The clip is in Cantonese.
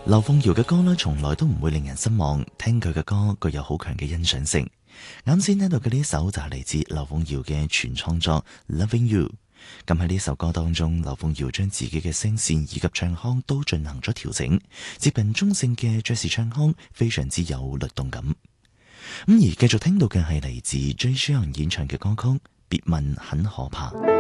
劉鳳瑤嘅歌呢，從來都唔會令人失望，聽佢嘅歌具有好強嘅欣賞性。啱先聽到嘅呢首就係嚟自劉鳳瑤嘅全創作《Loving You》。咁喺呢首歌當中，劉鳳瑤將自己嘅聲線以及唱腔都進行咗調整，接近中性嘅爵士唱腔，非常之有律動感。咁而繼續聽到嘅係嚟自 Jay Sean 演唱嘅歌曲《別問很可怕》。